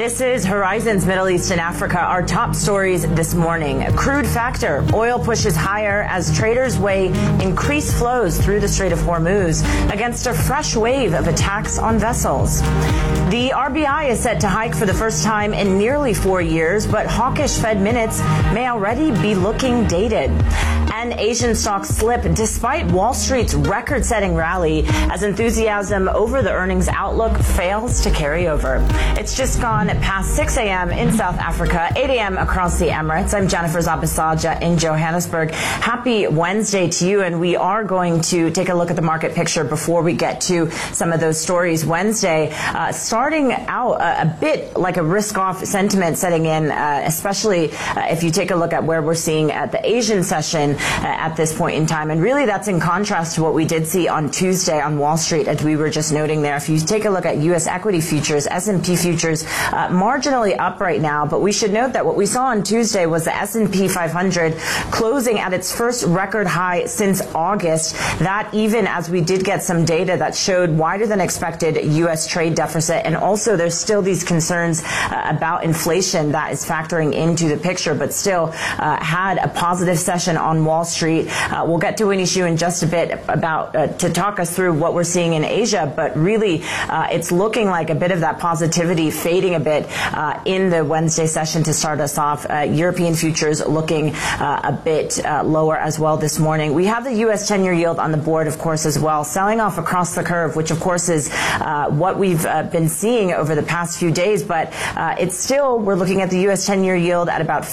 This is Horizon's Middle East and Africa. Our top stories this morning. Crude factor. Oil pushes higher as traders weigh increased flows through the Strait of Hormuz against a fresh wave of attacks on vessels. The RBI is set to hike for the first time in nearly 4 years, but hawkish Fed minutes may already be looking dated. And Asian stocks slip despite Wall Street's record-setting rally as enthusiasm over the earnings outlook fails to carry over. It's just gone past 6 a.m. in South Africa, 8 a.m. across the Emirates. I'm Jennifer Zabisaja in Johannesburg. Happy Wednesday to you, and we are going to take a look at the market picture before we get to some of those stories. Wednesday, starting out a bit like a risk-off sentiment setting in, especially if you take a look at where we're seeing at the Asian session at this point in time. And really that's in contrast to what we did see on Tuesday on Wall Street, as we were just noting there. If you take a look at U.S. equity futures, S&P futures, marginally up right now. But we should note that what we saw on Tuesday was the S&P 500 closing at its first record high since August. That even as we did get some data that showed wider than expected U.S. trade deficit. And also there's still these concerns about inflation that is factoring into the picture, but still had a positive session on Wall Street. We'll get to Winnie Xu in just a bit about to talk us through what we're seeing in Asia, but really it's looking like a bit of that positivity fading a bit in the Wednesday session to start us off. European futures looking a bit lower as well this morning. We have the U.S. 10-year yield on the board, of course, as well, selling off across the curve, which of course is what we've been seeing over the past few days, but it's still, we're looking at the U.S. 10-year yield at about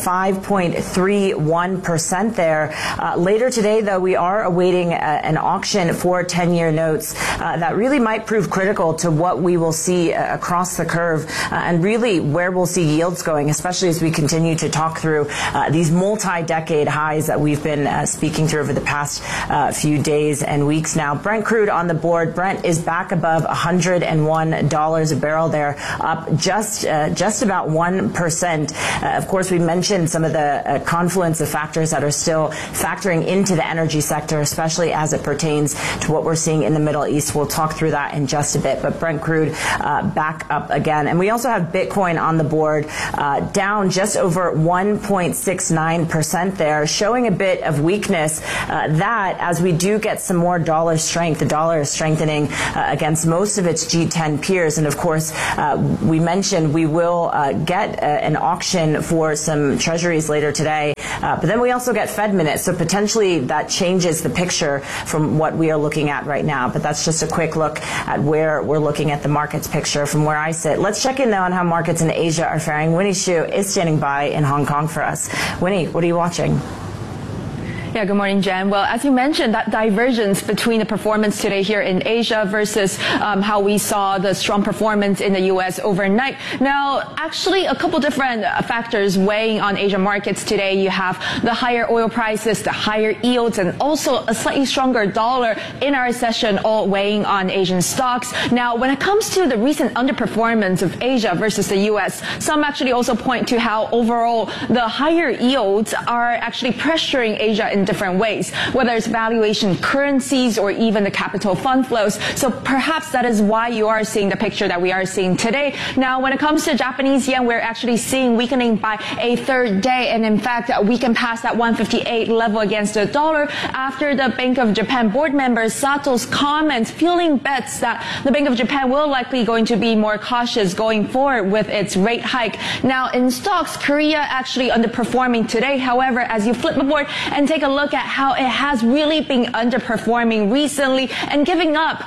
5.31% there. Later today, though, we are awaiting an auction for 10-year notes that really might prove critical to what we will see across the curve and really where we'll see yields going, especially as we continue to talk through these multi-decade highs that we've been speaking through over the past few days and weeks now. Brent crude on the board. Brent is back above $101 a barrel there, up just about 1%. Of course, we mentioned some of the confluence of factors that are still factoring into the energy sector, especially as it pertains to what we're seeing in the Middle East. We'll talk through that in just a bit, but Brent crude back up again. And we also have Bitcoin on the board, down just over 1.69% there, showing a bit of weakness that as we do get some more dollar strength, the dollar is strengthening against most of its G10 peers. And of course, we mentioned we will get an auction for some treasuries later today, but then we also get Fed minutes, so potentially that changes the picture from what we are looking at right now. But that's just a quick look at where we're looking at the markets picture from where I sit. Let's check in now on how markets in Asia are faring. Winnie Xu is standing by in Hong Kong for us. Winnie, what are you watching? Yeah, good morning, Jen. Well, as you mentioned, that divergence between the performance today here in Asia versus how we saw the strong performance in the U.S. overnight. Now, actually, a couple different factors weighing on Asian markets today. You have the higher oil prices, the higher yields, and also a slightly stronger dollar in our session, all weighing on Asian stocks. Now, when it comes to the recent underperformance of Asia versus the U.S., some actually also point to how overall the higher yields are actually pressuring Asia in different ways, whether it's valuation currencies or even the capital fund flows. So perhaps that is why you are seeing the picture that we are seeing today. Now, when it comes to Japanese yen, we're actually seeing weakening by a third day, and in fact, we can pass that 158 level against the dollar after the Bank of Japan board member Sato's comments, fueling bets that the Bank of Japan will likely going to be more cautious going forward with its rate hike. Now, in stocks, Korea actually underperforming today. However, as you flip the board and take a look at how it has really been underperforming recently and giving up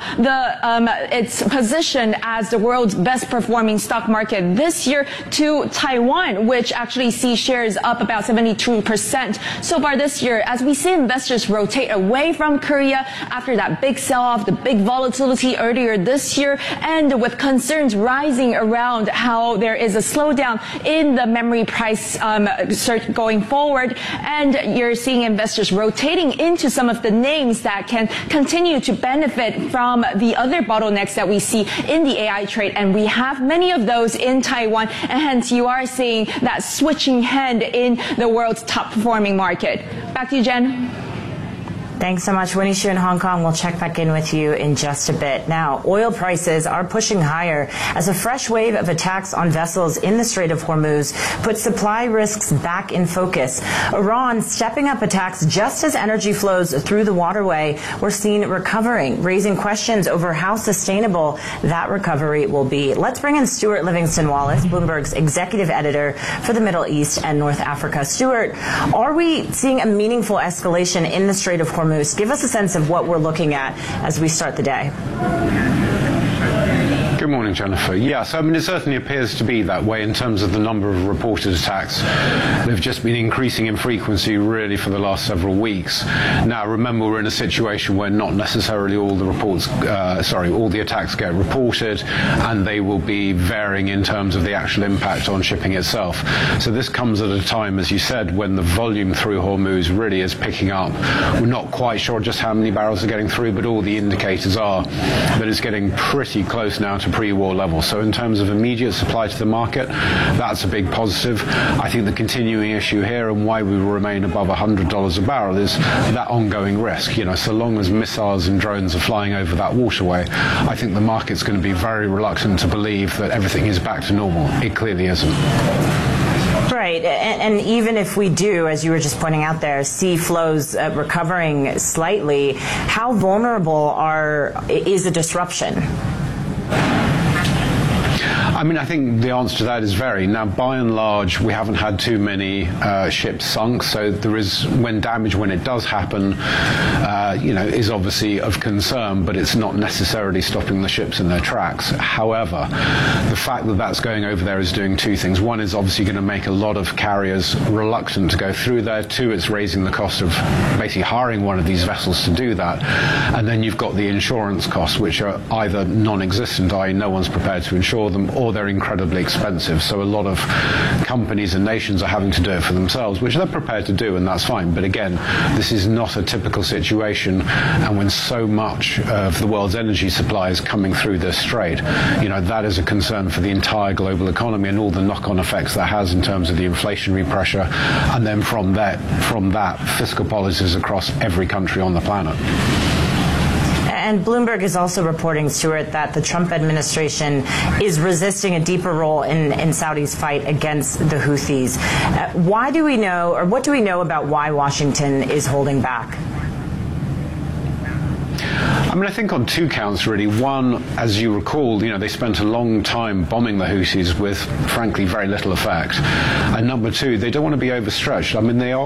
its position as the world's best performing stock market this year to Taiwan, which actually sees shares up about 72% so far this year, as we see investors rotate away from Korea after that big sell-off, the big volatility earlier this year, and with concerns rising around how there is a slowdown in the memory price search going forward, and you're seeing investors rotating into some of the names that can continue to benefit from the other bottlenecks that we see in the AI trade. And we have many of those in Taiwan, and hence you are seeing that switching hand in the world's top performing market. Back to you, Jen. Thanks so much, Winnie Xu in Hong Kong. We'll check back in with you in just a bit. Now, oil prices are pushing higher as a fresh wave of attacks on vessels in the Strait of Hormuz put supply risks back in focus. Iran stepping up attacks just as energy flows through the waterway were seen recovering, raising questions over how sustainable that recovery will be. Let's bring in Stuart Livingston-Wallace, Bloomberg's executive editor for the Middle East and North Africa. Stuart, are we seeing a meaningful escalation in the Strait of Hormuz? Give us a sense of what we're looking at as we start the day. Good morning, Jennifer. Yes, I mean, it certainly appears to be that way in terms of the number of reported attacks. They've just been increasing in frequency really for the last several weeks. Now, remember, we're in a situation where not necessarily all the all the attacks get reported, and they will be varying in terms of the actual impact on shipping itself. So this comes at a time, as you said, when the volume through Hormuz really is picking up. We're not quite sure just how many barrels are getting through, but all the indicators are that it's getting pretty close now to pre-war levels. So in terms of immediate supply to the market, that's a big positive. I think the continuing issue here and why we will remain above $100 a barrel is that ongoing risk. You know, so long as missiles and drones are flying over that waterway, I think the market's going to be very reluctant to believe that everything is back to normal. It clearly isn't. Right, and even if we do, as you were just pointing out there, see flows recovering slightly, how vulnerable is a disruption? I mean, I think the answer to that is very. Now, by and large, we haven't had too many ships sunk, so there is, when it does happen, is obviously of concern, but it's not necessarily stopping the ships in their tracks. However, the fact that that's going over there is doing two things. One is obviously going to make a lot of carriers reluctant to go through there. Two, it's raising the cost of basically hiring one of these vessels to do that. And then you've got the insurance costs, which are either non-existent, i.e. no one's prepared to insure them, or they're incredibly expensive. So a lot of companies and nations are having to do it for themselves, which they're prepared to do, and that's fine. But again, this is not a typical situation, and when so much of the world's energy supply is coming through this strait, that is a concern for the entire global economy and all the knock-on effects that has in terms of the inflationary pressure, and then from that fiscal policies across every country on the planet. And Bloomberg is also reporting, Stuart, that the Trump administration is resisting a deeper role in Saudi's fight against the Houthis. What do we know about why Washington is holding back? I mean, I think on two counts, really. One, as you recall, they spent a long time bombing the Houthis with, frankly, very little effect. And number two, they don't want to be overstretched. I mean, they are